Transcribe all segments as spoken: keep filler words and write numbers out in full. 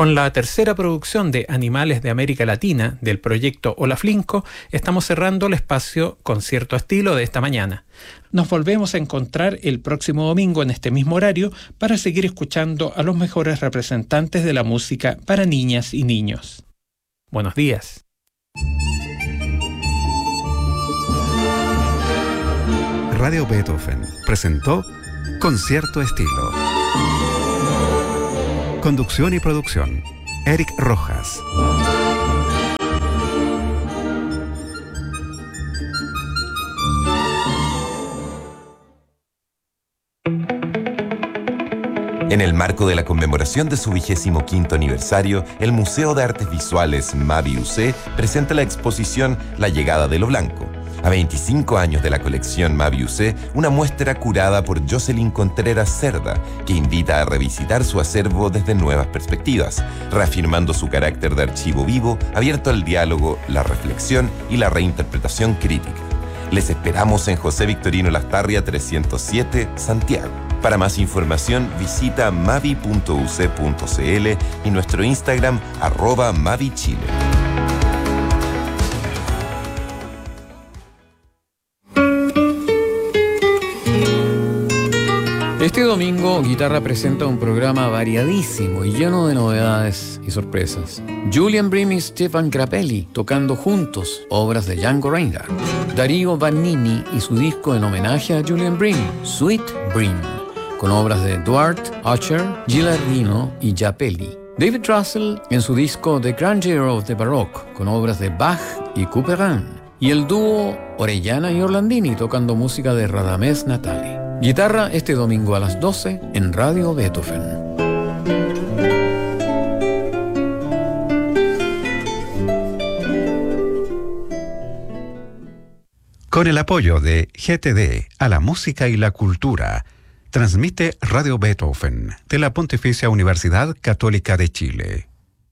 Con la tercera producción de Animales de América Latina del proyecto Olaflinco, estamos cerrando el espacio Concierto Estilo de esta mañana. Nos volvemos a encontrar el próximo domingo en este mismo horario para seguir escuchando a los mejores representantes de la música para niñas y niños. Buenos días. Radio Beethoven presentó Concierto Estilo. Conducción y producción, Eric Rojas. En el marco de la conmemoración de su vigésimo quinto aniversario, el Museo de Artes Visuales Mavi U C presenta la exposición La Llegada de lo Blanco. A veinticinco años de la colección Mavi U C, una muestra curada por Jocelyn Contreras Cerda, que invita a revisitar su acervo desde nuevas perspectivas, reafirmando su carácter de archivo vivo, abierto al diálogo, la reflexión y la reinterpretación crítica. Les esperamos en José Victorino Lastarria trescientos siete, Santiago. Para más información, visita mavi punto u c punto c l y nuestro Instagram, arroba mavichile. Este domingo, Guitarra presenta un programa variadísimo y lleno de novedades y sorpresas. Julian Bream y Stefan Grappelli tocando juntos obras de Django Reinhardt. Darío Vannini y su disco en homenaje a Julian Bream, Sweet Bream, con obras de Duarte, Usher, Gilardino y Grappelli. David Russell en su disco The Grandeur of the Baroque, con obras de Bach y Couperin. Y el dúo Orellana y Orlandini tocando música de Radamés Natali. Guitarra este domingo a las doce en Radio Beethoven. Con el apoyo de G T D a la música y la cultura, transmite Radio Beethoven de la Pontificia Universidad Católica de Chile.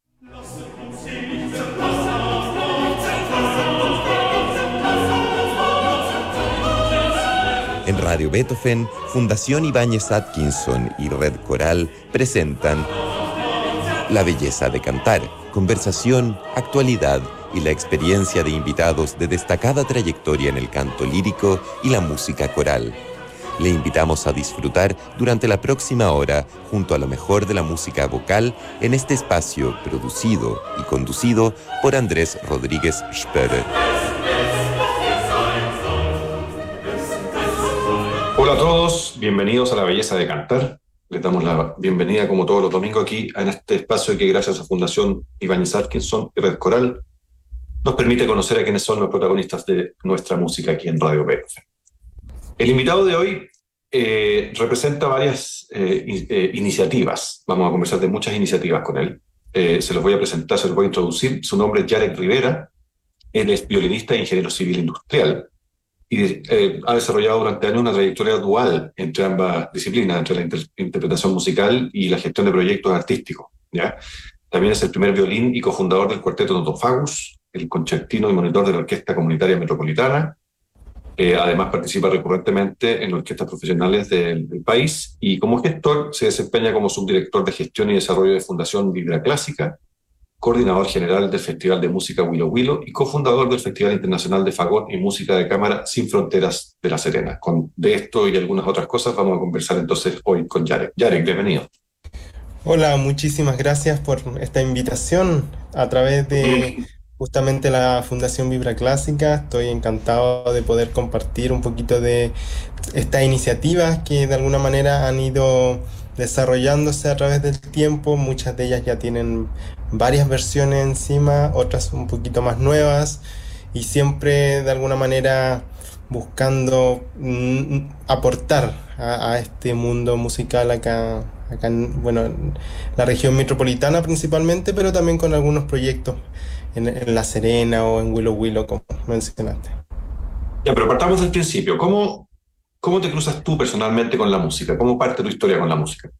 En Radio Beethoven, Fundación Ibáñez Atkinson y Red Coral presentan La Belleza de Cantar, conversación, actualidad y la experiencia de invitados de destacada trayectoria en el canto lírico y la música coral. Le invitamos a disfrutar durante la próxima hora junto a lo mejor de la música vocal en este espacio producido y conducido por Andrés Rodríguez Spörer. Hola a todos, bienvenidos a La Belleza de Cantar. Les damos la bienvenida como todos los domingos aquí en este espacio que gracias a Fundación Ibáñez Atkinson y Red Coral nos permite conocer a quienes son los protagonistas de nuestra música aquí en Radio Beethoven. El invitado de hoy eh, representa varias eh, eh, iniciativas. Vamos a conversar de muchas iniciativas con él. Eh, se los voy a presentar, se los voy a introducir. Su nombre es Jarek Rivera. Él es violinista e ingeniero civil industrial. Y eh, ha desarrollado durante años una trayectoria dual entre ambas disciplinas, entre la inter interpretación musical y la gestión de proyectos artísticos, ¿ya? También es el primer violín y cofundador del cuarteto Notofagus, el concertino y monitor de la Orquesta Comunitaria Metropolitana. Eh, además participa recurrentemente en orquestas profesionales del, del país y como gestor se desempeña como subdirector de gestión y desarrollo de Fundación Vibra Clásica, coordinador general del Festival de Música Willow Willow y cofundador del Festival Internacional de Fagott y Música de Cámara Sin Fronteras de La Serena. Con, de esto y algunas otras cosas vamos a conversar entonces hoy con Jarek. Jarek, bienvenido. Hola, muchísimas gracias por esta invitación a través de justamente la Fundación Vibra Clásica. Estoy encantado de poder compartir un poquito de estas iniciativas que de alguna manera han ido desarrollándose a través del tiempo. Muchas de ellas ya tienen varias versiones encima, otras un poquito más nuevas y siempre de alguna manera buscando mm, aportar a, a este mundo musical acá, acá en, bueno, en la región metropolitana principalmente, pero también con algunos proyectos en, en La Serena o en Willow Willow, como mencionaste. Ya, pero partamos del principio. ¿Cómo, cómo te cruzas tú personalmente con la música? ¿Cómo parte tu historia con la música?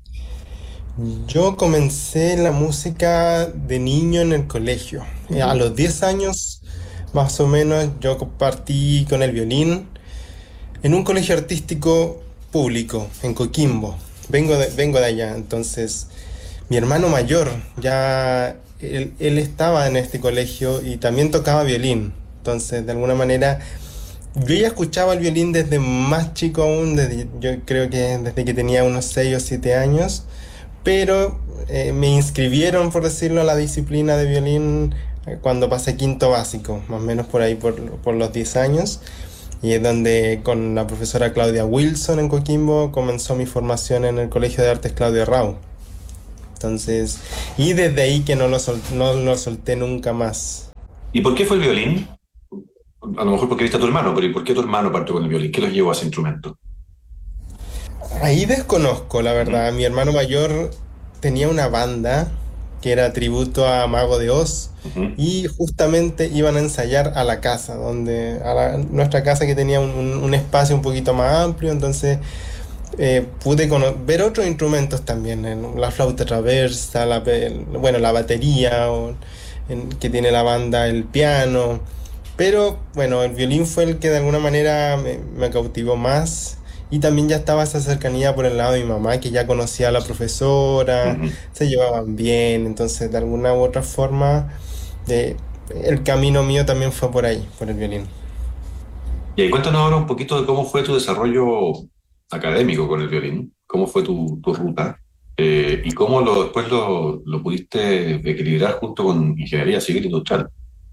Yo comencé la música de niño en el colegio. Uh-huh. A los diez años, más o menos, yo partí con el violín en un colegio artístico público, en Coquimbo. Vengo de, vengo de allá, entonces mi hermano mayor, ya él, él estaba en este colegio y también tocaba violín. Entonces, de alguna manera, yo ya escuchaba el violín desde más chico aún, desde, yo creo que desde que tenía unos seis o siete años, pero eh, me inscribieron, por decirlo, a la disciplina de violín eh, cuando pasé quinto básico, más o menos por ahí, por, por los diez años. Y es donde con la profesora Claudia Wilson en Coquimbo comenzó mi formación en el Colegio de Artes Claudio Rau. Entonces, y desde ahí que no lo, sol, no lo solté nunca más. ¿Y por qué fue el violín? A lo mejor porque viste a tu hermano, pero ¿y por qué tu hermano partió con el violín? ¿Qué los llevó a ese instrumento? Ahí desconozco, la verdad. Mi hermano mayor tenía una banda que era tributo a Mago de Oz, uh-huh. y justamente iban a ensayar a la casa, donde a la, nuestra casa que tenía un, un, un espacio un poquito más amplio, entonces eh, pude ver otros instrumentos también, la flauta traversa, la, el, bueno, la batería o, en, que tiene la banda, el piano, pero bueno, el violín fue el que de alguna manera me, me cautivó más. Y también ya estaba esa cercanía por el lado de mi mamá, que ya conocía a la profesora, uh-huh. se llevaban bien, entonces de alguna u otra forma eh, el camino mío también fue por ahí, por el violín. Y ahí cuéntanos ahora un poquito de cómo fue tu desarrollo académico con el violín, cómo fue tu, tu ruta, eh, y cómo lo, después lo, lo pudiste equilibrar junto con ingeniería civil industrial.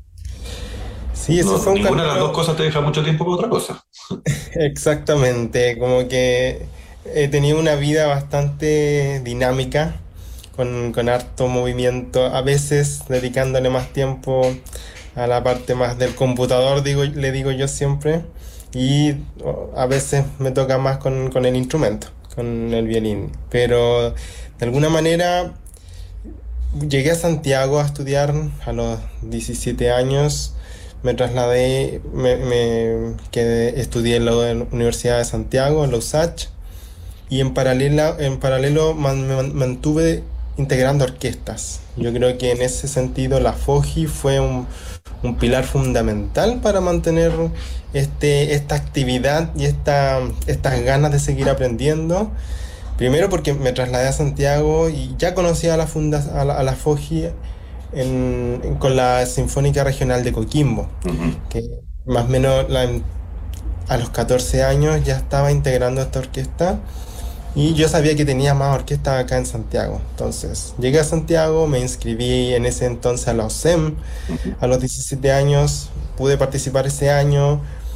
Sí, eso no, fue un ninguna camino... de las dos cosas te deja mucho tiempo para otra cosa. Exactamente, como que he tenido una vida bastante dinámica, con, con harto movimiento, a veces dedicándole más tiempo a la parte más del computador, digo, le digo yo siempre, y a veces me toca más con, con el instrumento, con el violín. Pero de alguna manera llegué a Santiago a estudiar a los diecisiete años. Me trasladé, me, me quedé, estudié en la Universidad de Santiago, en la U S A C H, y en paralelo, en paralelo man, me mantuve integrando orquestas. Yo creo que en ese sentido la FOGI fue un, un pilar fundamental para mantener este, esta actividad y esta, estas ganas de seguir aprendiendo. Primero porque me trasladé a Santiago y ya conocía a la, funda, a la, a la FOGI En, en, con la Sinfónica Regional de Coquimbo, uh-huh. que más o menos la, a los catorce años ya estaba integrando esta orquesta y yo sabía que tenía más orquestas acá en Santiago. Entonces llegué a Santiago, me inscribí en ese entonces a la O S E M, uh-huh. a los diecisiete años pude participar ese año.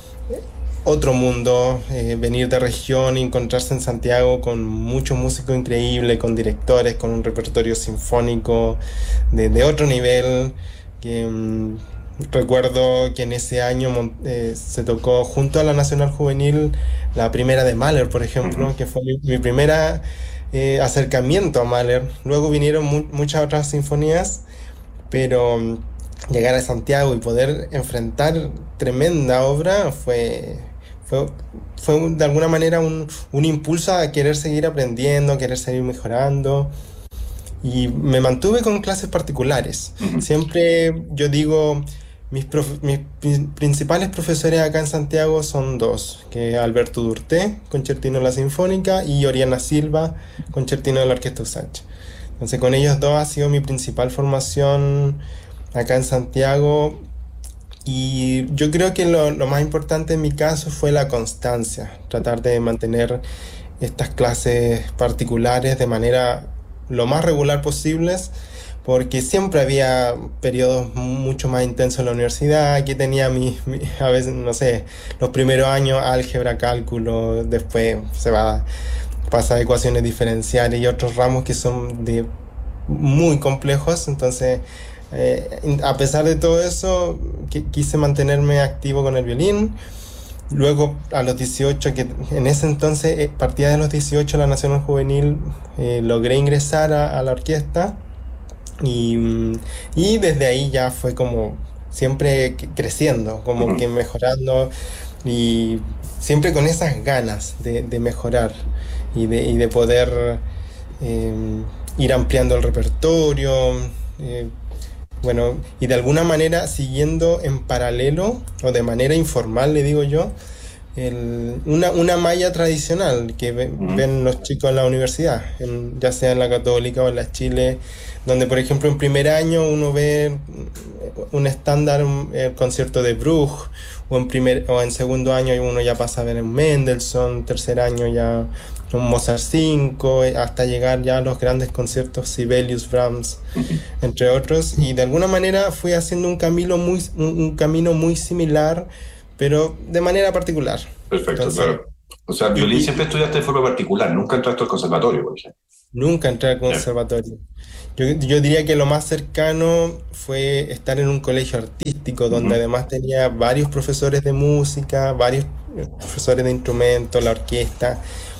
Otro mundo, eh, venir de región y encontrarse en Santiago con muchos músicos increíbles, con directores, con un repertorio sinfónico de, de otro nivel. Que, um, recuerdo que en ese año eh, se tocó junto a la Nacional Juvenil la primera de Mahler, por ejemplo, uh-huh. que fue mi, mi primera eh, acercamiento a Mahler. Luego vinieron mu- muchas otras sinfonías, pero um, llegar a Santiago y poder enfrentar tremenda obra fue... Fue, fue de alguna manera un, un impulso a querer seguir aprendiendo, a querer seguir mejorando. Y me mantuve con clases particulares. Uh-huh. Siempre yo digo, mis, prof, mis principales profesores acá en Santiago son dos, que es Alberto Durté, concertino de la Sinfónica, y Oriana Silva, concertino de la Orquesta U S A C H. Entonces con ellos dos ha sido mi principal formación acá en Santiago. Y yo creo que lo, lo más importante en mi caso fue la constancia, tratar de mantener estas clases particulares de manera lo más regular posibles, porque siempre había periodos mucho más intensos en la universidad. Aquí tenía mi, mi a veces, no sé, los primeros años álgebra, cálculo, después se va, pasa a ecuaciones diferenciales y otros ramos que son de muy complejos, entonces... Eh, a pesar de todo eso, qu- quise mantenerme activo con el violín. Luego, a los dieciocho, que en ese entonces eh, partía de los dieciocho la Nacional Juvenil, eh, logré ingresar a, a la orquesta y, y desde ahí ya fue como siempre creciendo, como uh-huh. que mejorando y siempre con esas ganas de, de mejorar y de, y de poder eh, ir ampliando el repertorio. Eh, Bueno, y de alguna manera siguiendo en paralelo, o de manera informal, le digo yo, el, una, una malla tradicional que ve, Mm. ven los chicos en la universidad, en- ya sea en la Católica o en la Chile, donde por ejemplo en primer año uno ve un estándar, un- el concierto de Bruch, o en, primer, o en segundo año uno ya pasa a ver en Mendelssohn, tercer año ya un Mozart cinco, eh, hasta llegar ya a los grandes conciertos Sibelius, Brahms, entre otros, y de alguna manera fui haciendo un camino muy, un, un camino muy similar, pero de manera particular. Perfecto, Entonces, claro. O sea, y, violín y siempre estudiaste de forma particular, nunca entraste al conservatorio, por ejemplo. nunca entré al Ya. conservatorio. Yo, yo diría que lo más cercano fue estar en un colegio artístico, donde Ujú. además tenía varios profesores de música, varios eh, profesores de instrumentos, la orquesta,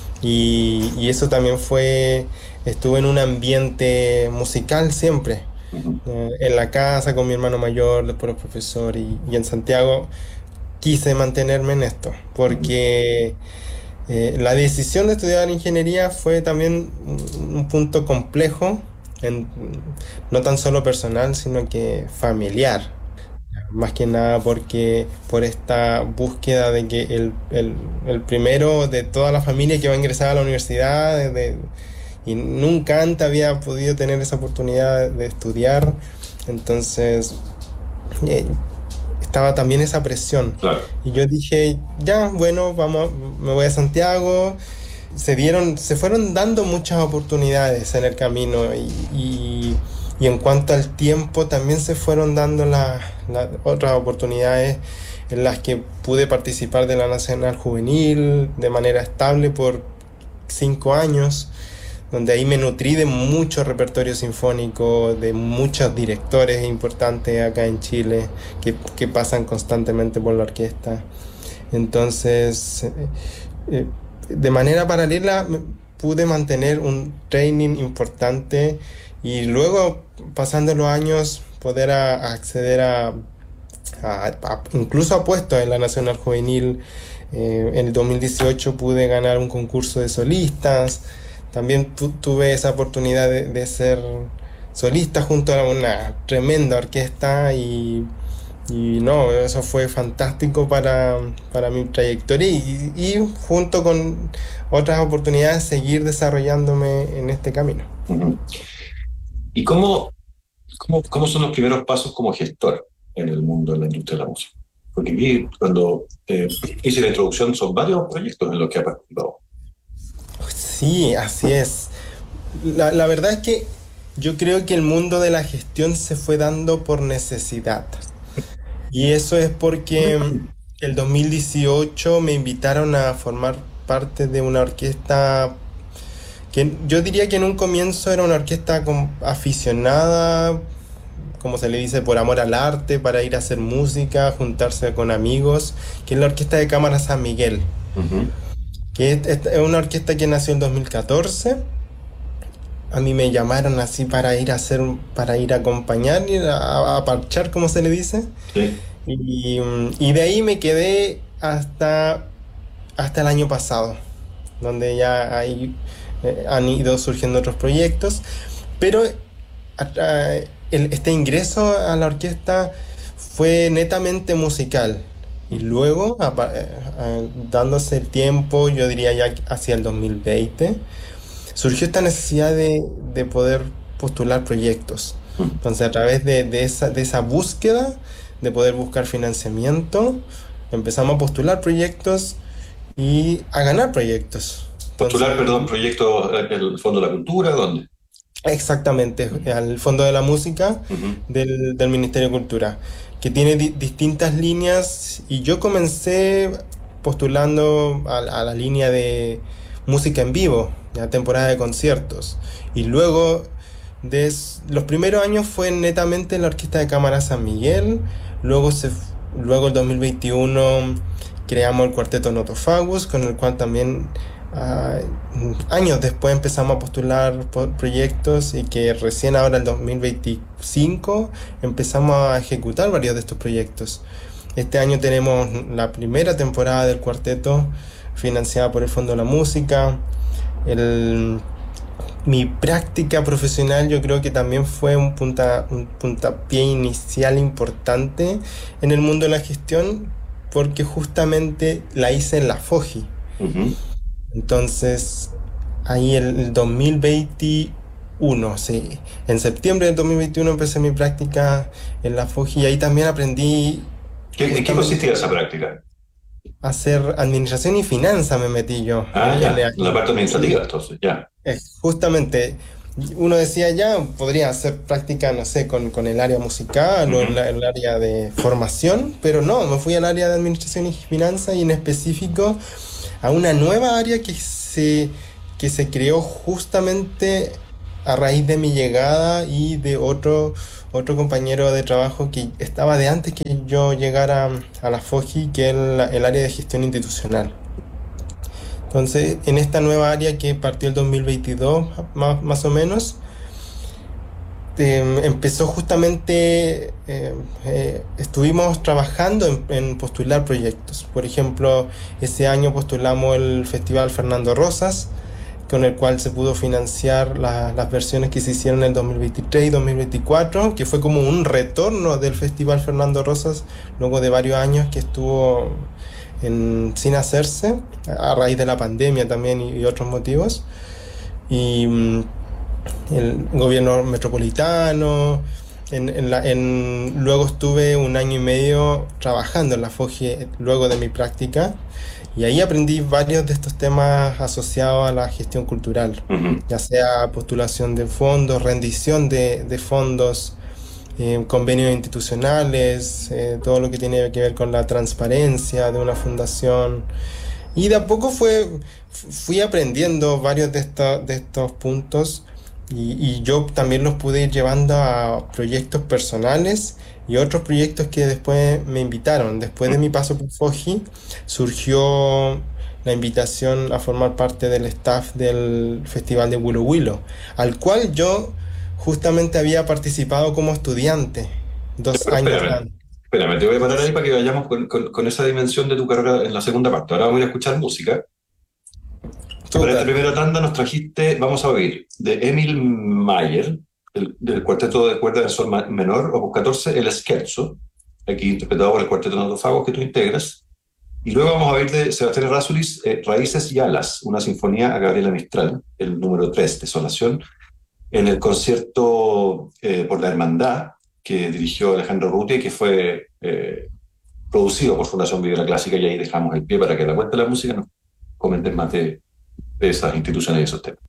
y, y eso también fue, estuve en un ambiente musical siempre, Ujú. eh, en la casa con mi hermano mayor, después los profesores, y, y en Santiago quise mantenerme en esto, porque eh, la decisión de estudiar ingeniería fue también un, un punto complejo, en- no tan solo personal, sino que familiar. Más que nada porque por esta búsqueda de que el, el- el primero de toda la familia que va a ingresar a la universidad, de- de- y nunca antes había podido tener esa oportunidad de estudiar, entonces eh, estaba también esa presión. Claro. Y yo dije, ya, bueno, vamos, me voy a Santiago. Se dieron, se fueron dando muchas oportunidades en el camino y, y- y en cuanto al tiempo también se fueron dando las las otras oportunidades en las que pude participar de la Nacional Juvenil de manera estable por cinco años, donde ahí me nutrí de mucho repertorio sinfónico, de muchos directores importantes acá en Chile que, que pasan constantemente por la orquesta. Entonces, eh, eh, de manera paralela me- pude mantener un training importante y luego, pasando los años, poder a- a acceder a, a- a- incluso a puestos en la Nacional Juvenil. Eh, en el dos mil dieciocho pude ganar un concurso de solistas. También tu- tuve esa oportunidad de, de ser solista junto a una tremenda orquesta y, y no, eso fue fantástico para, para mi trayectoria y, y junto con otras oportunidades seguir desarrollándome en este camino. Ujú. ¿Y cómo, cómo, cómo son los primeros pasos como gestor en el mundo de la industria de la música? Porque aquí, cuando eh, hice la introducción, son varios proyectos en los que ha participado. Sí, así es. La, la verdad es que yo creo que el mundo de la gestión se fue dando por necesidad. Y eso es porque mm, el dos mil dieciocho me invitaron a formar parte de una orquesta que yo diría que en un comienzo era una orquesta com- aficionada, como se le dice, por amor al arte, para ir a hacer música, juntarse con amigos, que es la Orquesta de Cámara San Miguel, Ujú. que es, es una orquesta que nació en dos mil catorce. A mí me llamaron así para ir a hacer, un- para ir a acompañar, ir a, a parchar, como se le dice. Sí. Y, mm, y de ahí me quedé hasta, hasta el año pasado, donde ya ahí eh, han ido surgiendo otros proyectos. Pero a- a- el- este ingreso a la orquesta fue netamente musical. Y luego, apa- eh, eh, dándose el tiempo, yo diría ya hacia el dos mil veinte, surgió esta necesidad de, de poder postular proyectos. Entonces, a través de, de esa, de esa búsqueda, de poder buscar financiamiento, empezamos a postular proyectos y a ganar proyectos. Postular, Entonces, perdón, proyectos en el Fondo de la Cultura, ¿dónde? exactamente, al Fondo de la Música Ujú. del, del Ministerio de Cultura, que tiene di- distintas líneas y yo comencé postulando a, a la línea de música en vivo, la temporada de conciertos, y luego de s- los primeros años fue netamente la Orquesta de Cámara San Miguel, luego, se, f- luego el dos mil veintiuno creamos el Cuarteto Notofagus, con el cual también ah, años después empezamos a postular po- proyectos y que recién ahora, el dos mil veinticinco, empezamos a ejecutar varios de estos proyectos. Este año tenemos la primera temporada del cuarteto financiada por el Fondo de la Música. El, mi práctica profesional yo creo que también fue un, punta, un puntapié inicial importante en el mundo de la gestión, porque justamente la hice en la FOGI. Ujú. Entonces, ahí el, el dos mil veintiuno, sí. En septiembre del dos mil veintiuno empecé mi práctica en la FOGI y ahí también aprendí ¿Qué, ¿En qué justamente consistía esa práctica? a hacer administración y finanzas, me metí yo. Ah, En ya, el- la parte administrativa, sí. entonces, ya. Eh, justamente, uno decía ya, podría hacer práctica, no sé, con, con el área musical o Ujú. el, el área de formación, pero no, me fui al área de administración y finanzas y en específico a una nueva área que se, que se creó justamente a raíz de mi llegada y de otro, otro compañero de trabajo que estaba de antes que yo llegara a la FOGI, que es el, el área de gestión institucional. Entonces, en esta nueva área que partió el dos mil veintidós, más, más o menos, eh, empezó justamente, eh, eh, estuvimos trabajando en, en postular proyectos. Por ejemplo, ese año postulamos el Festival Fernando Rosas, con el cual se pudo financiar la- las versiones que se hicieron en el dos mil veintitrés y dos mil veinticuatro, que fue como un retorno del Festival Fernando Rosas, luego de varios años que estuvo en- sin hacerse, a raíz de la pandemia también y, y otros motivos. Y mm, el gobierno metropolitano, en, en la- en- luego estuve un año y medio trabajando en la FOGI luego de mi práctica. Y ahí aprendí varios de estos temas asociados a la gestión cultural, Ujú. ya sea postulación de fondos, rendición de, de fondos, eh, convenios institucionales, eh, todo lo que tiene que ver con la transparencia de una fundación. Y de a poco fue, fui aprendiendo varios de, esta- de estos puntos y, y yo también los pude ir llevando a proyectos personales y otros proyectos que después me invitaron. Después de mi paso por FOGI surgió la invitación a formar parte del staff del Festival de Willow Willow, al cual yo justamente había participado como estudiante dos Pero años espérame, antes. espérame, te voy a parar ahí Entonces, para que vayamos con, con- con esa dimensión de tu carrera en la segunda parte. Ahora vamos a ir a escuchar música. Que para esta súper. primera tanda nos trajiste, vamos a oír, de Emil Mayer, el- del cuarteto de cuerdas en sol ma- menor, opus catorce, el Scherzo, aquí interpretado por el cuarteto Notofagos que tú integras. Y luego vamos a oír de Sebastián Errázuriz, eh, Raíces y Alas, una sinfonía a Gabriela Mistral, el número tres, Desolación, en el concierto eh, por la Hermandad que dirigió Alejandro Ruti, que fue eh, producido por Fundación Vibra Clásica, y ahí dejamos el pie para que a la vuelta de la música nos comenten más de, de esas instituciones y esos temas.